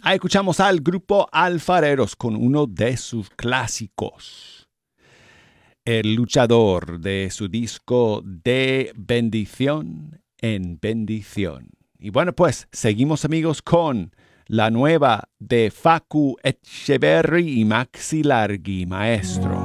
Ahí escuchamos al grupo Alfareros con uno de sus clásicos. El luchador de su disco De Bendición en Bendición. Y bueno, pues seguimos amigos con la nueva de Facu Echeverry y Maxi Largi, maestro.